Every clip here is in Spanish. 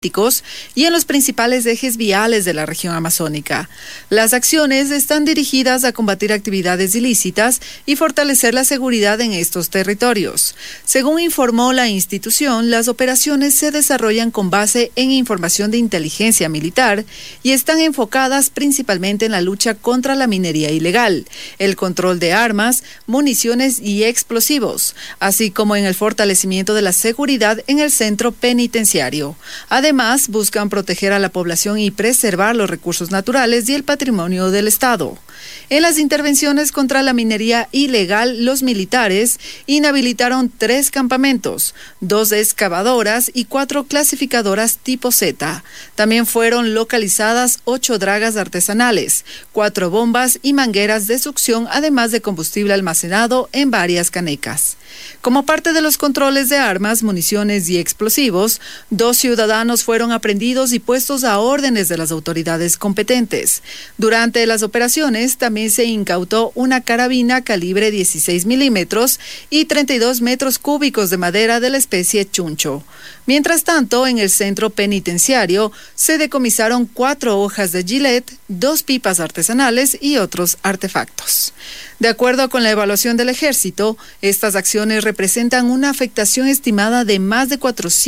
y en los principales ejes viales de la región amazónica. Las acciones están dirigidas a combatir actividades ilícitas y fortalecer la seguridad en estos territorios. Según informó la institución, las operaciones se desarrollan con base en información de inteligencia militar y están enfocadas principalmente en la lucha contra la minería ilegal, el control de armas, municiones y explosivos, así como en el fortalecimiento de la seguridad en el centro penitenciario. Además, buscan proteger a la población y preservar los recursos naturales y el patrimonio del Estado. En las intervenciones contra la minería ilegal, los militares inhabilitaron 3 campamentos, 2 excavadoras y 4 clasificadoras tipo Z. También fueron localizadas 8 dragas artesanales, 4 bombas y mangueras de succión, además de combustible almacenado en varias canecas. Como parte de los controles de armas, municiones y explosivos, 2 ciudadanos fueron aprehendidos y puestos a órdenes de las autoridades competentes. Durante las operaciones también se incautó una carabina calibre 16 milímetros y 32 metros cúbicos de madera de la especie chuncho. Mientras tanto, en el centro penitenciario se decomisaron 4 hojas de Gillette, 2 pipas artesanales y otros artefactos. De acuerdo con la evaluación del Ejército, estas acciones representan una afectación estimada de más de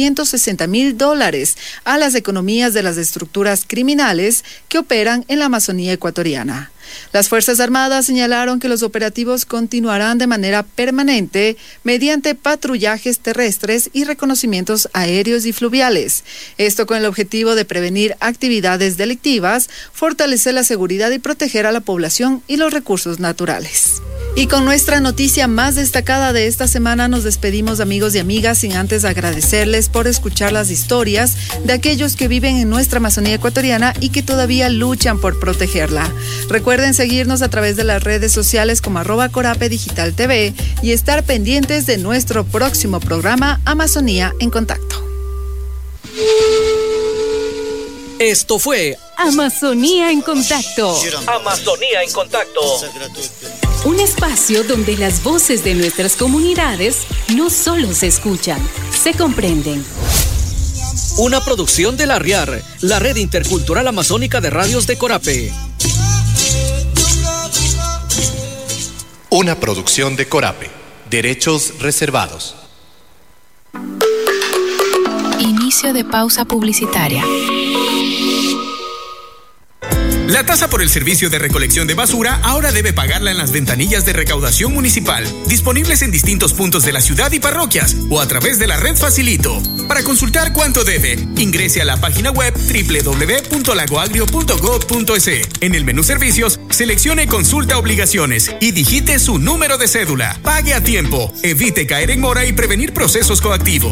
$460,000 a las economías de las estructuras criminales que operan en la Amazonía ecuatoriana. Las Fuerzas Armadas señalaron que los operativos continuarán de manera permanente mediante patrullajes terrestres y reconocimientos aéreos y fluviales. Esto con el objetivo de prevenir actividades delictivas, fortalecer la seguridad y proteger a la población y los recursos naturales. Y con nuestra noticia más destacada de esta semana nos despedimos, amigos y amigas, sin antes agradecerles por escuchar las historias de aquellos que viven en nuestra Amazonía ecuatoriana y que todavía luchan por protegerla. Recuerden seguirnos a través de las redes sociales como @Corape Digital TV y estar pendientes de nuestro próximo programa Amazonía en Contacto. Esto fue Amazonía en Contacto. Amazonía en Contacto. Un espacio donde las voces de nuestras comunidades no solo se escuchan, se comprenden. Una producción de la RIAR, la Red Intercultural Amazónica de Radios de Corape. Una producción de Corape. Derechos reservados. Inicio de pausa publicitaria. La tasa por el servicio de recolección de basura ahora debe pagarla en las ventanillas de recaudación municipal, disponibles en distintos puntos de la ciudad y parroquias, o a través de la red Facilito. Para consultar cuánto debe, ingrese a la página web www.lagoagrio.gov.es. En el menú Servicios, seleccione Consulta Obligaciones y digite su número de cédula. Pague a tiempo, evite caer en mora y prevenir procesos coactivos.